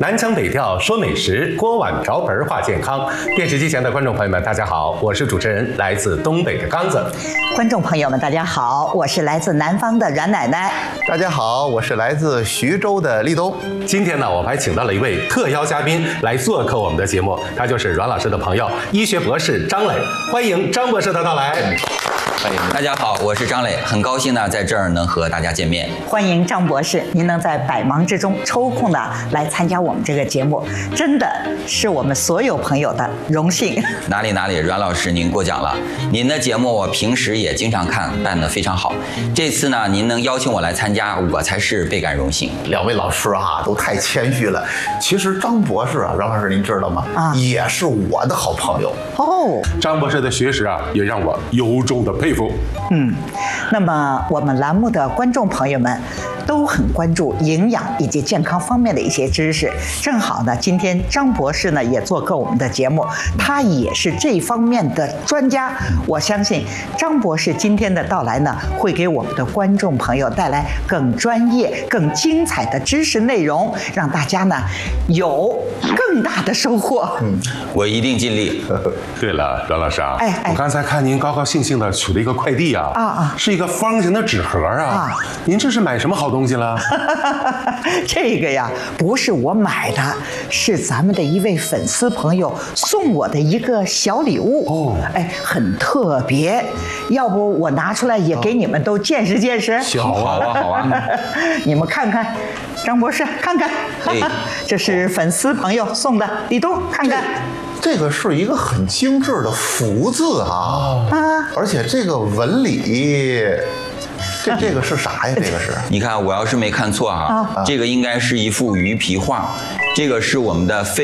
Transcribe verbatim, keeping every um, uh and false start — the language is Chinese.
南腔北调说美食，锅碗瓢盆话健康。电视机前的观众朋友们，大家好，我是主持人，来自东北的刚子。 观众朋友们，大家好，我是来自南方的阮奶奶。 大家好，我是来自徐州的立冬。 今天呢，我们还请到了一位特邀嘉宾来做客我们的节目，他就是阮老师的朋友，医学博士张磊。欢迎张博士的到来。 欢迎大家好，我是张磊，很高兴呢在这儿能和大家见面。 欢迎张博士，您能在百忙之中抽空呢来参加我们这个节目，真的是我们所有朋友的荣幸。 哪里哪里，阮老师您过奖了。您的节目我平时也经常看，办得非常好。这次呢，您能邀请我来参加，我才是倍感荣幸。 两位老师啊，都太谦虚了。其实张博士啊，阮老师您知道吗？啊，也是我的好朋友。 哦， 张博士的学识啊，也让我由衷的佩服。 嗯，那么我们栏目的观众朋友们都很关注营养以及健康方面的一些知识。正好呢，今天张博士呢也做客我们的节目，他也是这方面的专家。我相信张博士今天的到来呢，会给我们的观众朋友带来更专业、更精彩的知识内容，让大家呢有更大的收获。 嗯，我一定尽力。 对了，阮老师啊， 哎哎， 我刚才看您高高兴兴的取了一个快递啊， 啊啊， 是一个方形的纸盒啊，啊您这是买什么好东西了？ 这个呀，不是我买的，是咱们的一位粉丝朋友送我的一个小礼物。哦，哎，很特别，要不我拿出来也给你们都见识见识？ 行，好啊，好啊， 你们看看，张博士看看， 哎、 这是粉丝朋友送的，李东看看。 这个是一个很精致的福字啊，啊，而且这个纹理，这这个是啥呀？这个是？ 你看，我要是没看错哈、啊，啊、这个应该是一幅鱼皮画，这个是我们的非。